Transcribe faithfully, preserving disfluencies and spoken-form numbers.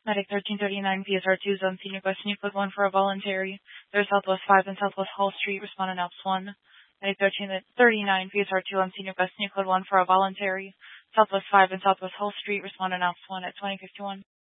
Medic thirteen thirty-nine P S R two Zone Senior Question, you code one for a voluntary. There's Southwest five and Southwest Hall Street, responding Alps one. Medic thirteen thirty-nine P S R two on Senior Question, you code one for a voluntary. Southwest five and Southwest Hall Street, responding Alps one at twenty fifty-one.